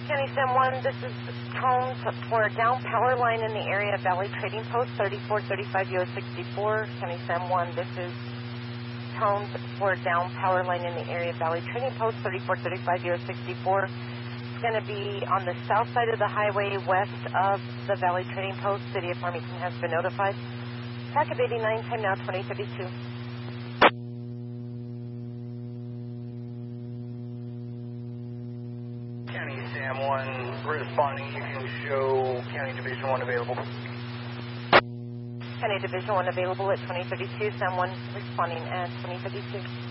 County Sam 1, this is tones for down power line in the area of Valley Trading Post 3435 US 64. County Sam 1, this is tones for down power line in the area of Valley Trading Post 3435 US 64. It's going to be on the south side of the highway west of the Valley Trading Post. City of Farmington has been notified. Packet 89, time now 2032. County Sam 1 responding. You can show County Division 1 available. County Division 1 available at 2032. Sam 1 responding at 2032.